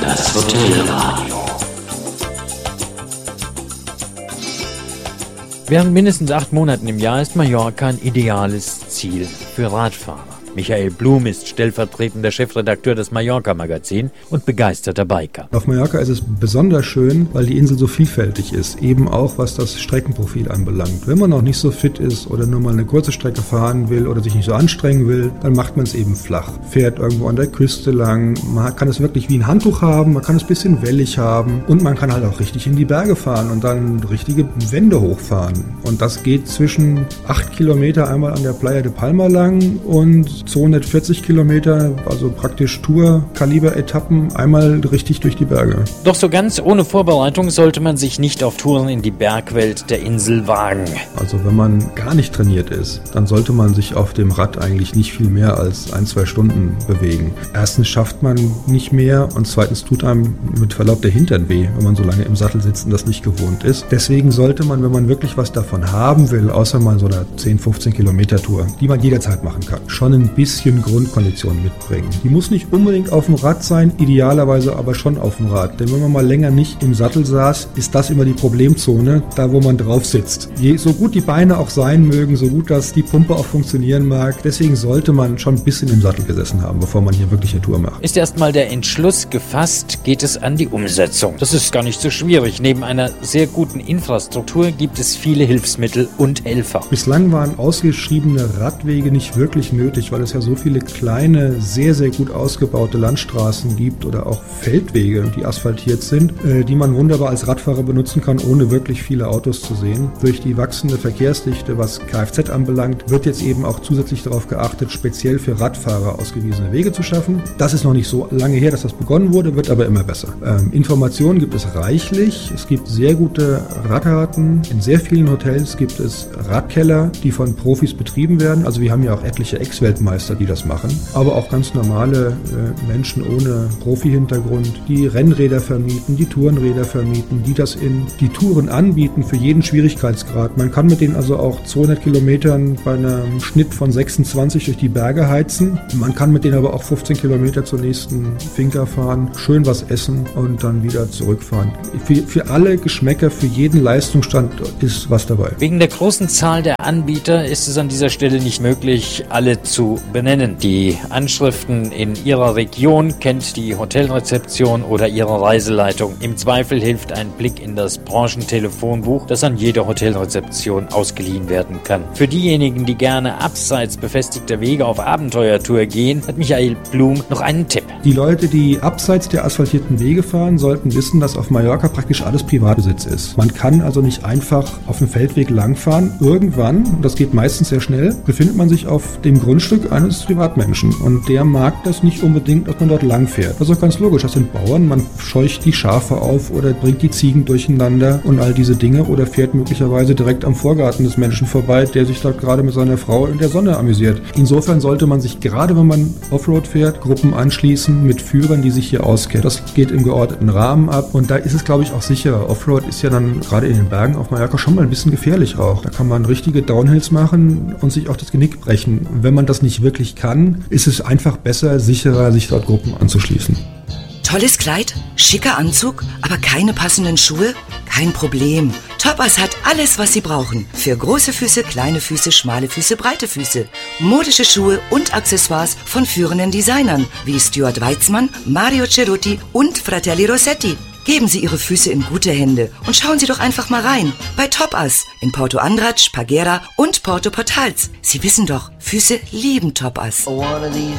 Das Hotelradio. Während mindestens 8 Monaten im Jahr ist Mallorca ein ideales Ziel für Radfahrer. Michael Blum ist stellvertretender Chefredakteur des Mallorca-Magazin und begeisterter Biker. Auf Mallorca ist es besonders schön, weil die Insel so vielfältig ist, eben auch was das Streckenprofil anbelangt. Wenn man noch nicht so fit ist oder nur mal eine kurze Strecke fahren will oder sich nicht so anstrengen will, dann macht man es eben flach. Fährt irgendwo an der Küste lang, man kann es wirklich wie ein Handtuch haben, man kann es ein bisschen wellig haben und man kann halt auch richtig in die Berge fahren und dann richtige Wände hochfahren. Und das geht zwischen 8 Kilometer einmal an der Playa de Palma lang und 240 Kilometer, also praktisch Tour-Kaliber-Etappen, einmal richtig durch die Berge. Doch so ganz ohne Vorbereitung sollte man sich nicht auf Touren in die Bergwelt der Insel wagen. Also wenn man gar nicht trainiert ist, dann sollte man sich auf dem Rad eigentlich nicht viel mehr als 1-2 Stunden bewegen. Erstens schafft man nicht mehr und zweitens tut einem mit Verlaub der Hintern weh, wenn man so lange im Sattel sitzt und das nicht gewohnt ist. Deswegen sollte man, wenn man wirklich was davon haben will, außer mal so einer 10-15 Kilometer Tour, die man jederzeit machen kann, schon ein bisschen Grundkondition mitbringen. Die muss nicht unbedingt auf dem Rad sein, idealerweise aber schon auf dem Rad. Denn wenn man mal länger nicht im Sattel saß, ist das immer die Problemzone, da wo man drauf sitzt. So gut die Beine auch sein mögen, so gut dass die Pumpe auch funktionieren mag, deswegen sollte man schon ein bisschen im Sattel gesessen haben, bevor man hier wirklich eine Tour macht. Ist erstmal der Entschluss gefasst, geht es an die Umsetzung. Das ist gar nicht so schwierig. Neben einer sehr guten Infrastruktur gibt es viele Hilfsmittel und Helfer. Bislang waren ausgeschriebene Radwege nicht wirklich nötig, weil es ja so viele kleine, sehr, sehr gut ausgebaute Landstraßen gibt oder auch Feldwege, die asphaltiert sind, die man wunderbar als Radfahrer benutzen kann, ohne wirklich viele Autos zu sehen. Durch die wachsende Verkehrsdichte, was Kfz anbelangt, wird jetzt eben auch zusätzlich darauf geachtet, speziell für Radfahrer ausgewiesene Wege zu schaffen. Das ist noch nicht so lange her, dass das begonnen wurde, wird aber immer besser. Informationen gibt es reichlich. Es gibt sehr gute Radkarten. In sehr vielen Hotels gibt es Radkeller, die von Profis betrieben werden. Also wir haben ja auch etliche Ex-Weltmeister, die das machen, aber auch ganz normale Menschen ohne Profi-Hintergrund, die Rennräder vermieten, die Tourenräder vermieten, die das in die Touren anbieten für jeden Schwierigkeitsgrad. Man kann mit denen also auch 200 Kilometern bei einem Schnitt von 26 durch die Berge heizen. Man kann mit denen aber auch 15 Kilometer zur nächsten Finca fahren, schön was essen und dann wieder zurückfahren. Für alle Geschmäcker, für jeden Leistungsstand ist was dabei. Wegen der großen Zahl der Anbieter ist es an dieser Stelle nicht möglich, alle zu benennen. Die Anschriften in Ihrer Region kennt die Hotelrezeption oder Ihre Reiseleitung. Im Zweifel hilft ein Blick in das Branchentelefonbuch, das an jeder Hotelrezeption ausgeliehen werden kann. Für diejenigen, die gerne abseits befestigter Wege auf Abenteuertour gehen, hat Michael Blum noch einen Tipp. Die Leute, die abseits der asphaltierten Wege fahren, sollten wissen, dass auf Mallorca praktisch alles Privatbesitz ist. Man kann also nicht einfach auf dem Feldweg langfahren. Irgendwann, und das geht meistens sehr schnell, befindet man sich auf dem Grundstück eines Privatmenschen und der mag das nicht unbedingt, dass man dort lang fährt. Das ist auch ganz logisch, das sind Bauern, man scheucht die Schafe auf oder bringt die Ziegen durcheinander und all diese Dinge oder fährt möglicherweise direkt am Vorgarten des Menschen vorbei, der sich dort gerade mit seiner Frau in der Sonne amüsiert. Insofern sollte man sich, gerade wenn man Offroad fährt, Gruppen anschließen mit Führern, die sich hier auskennen. Das geht im geordneten Rahmen ab und da ist es, glaube ich, auch sicher. Offroad ist ja dann gerade in den Bergen auf Mallorca schon mal ein bisschen gefährlich auch. Da kann man richtige Downhills machen und sich auch das Genick brechen. Wenn man das nicht wirklich kann, ist es einfach besser, sicherer, sich dort Gruppen anzuschließen. Tolles Kleid, schicker Anzug, aber keine passenden Schuhe? Kein Problem. Topaz hat alles, was Sie brauchen. Für große Füße, kleine Füße, schmale Füße, breite Füße. Modische Schuhe und Accessoires von führenden Designern wie Stuart Weitzmann, Mario Cerutti und Fratelli Rossetti. Geben Sie Ihre Füße in gute Hände und schauen Sie doch einfach mal rein. Bei Topaz in Porto Andratx, Pagera und Porto Portals. Sie wissen doch, Füße lieben Topaz. One of these